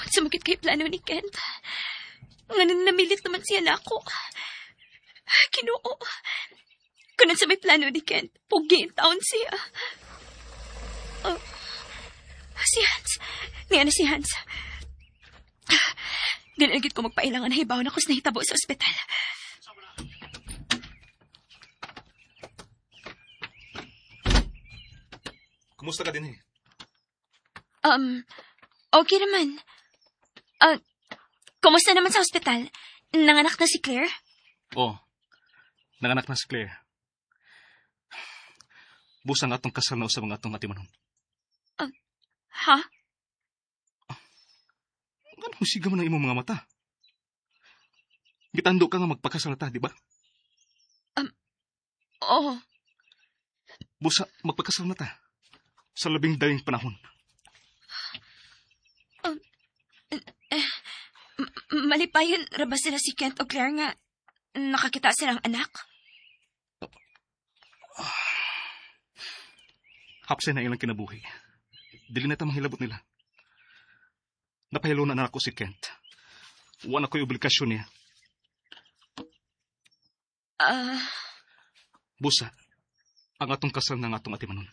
Sumakit kay plano ni Kent. Ngayon namilit naman siya na ako. Ginoo. Kunan sa may plano ni Kent, pugi in town siya. Si Hans. Niya na si Hans. Ganagit ko magpailangan na hibaw na kus na hitabo sa ospital. Kumusta ka din Okay naman. Kumusta naman sa ospital? Nanganak na si Claire? Oo. Nanganak na si Claire. Busang atong kasal na usab ang atong atimanon. Ha? Ano siga man ang imong mga mata? Gitando ka nga magpakasal ta, di ba? Oo. Busa, magpakasal na ta. Sa labing daling panahon. Malipayon, rabas sila si Kent o Claire nga nakakita silang anak? Hapsay na ilang kinabuhi. Dili na ta mahilabot nila. Napahilo na ako si Kent. Wala ko'y obligasyon niya. Busa, ang atong kasal ng atong atimanon.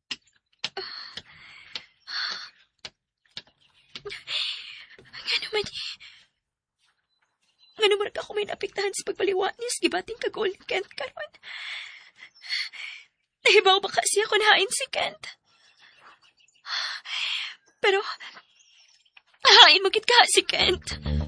Nga naman ako may napiktahan sa pagpaliwanis, gibating kagol ni Kent karon. Nahibaw ba kasi ako nahain si Kent? Pero, hain mo gid ka si Kent.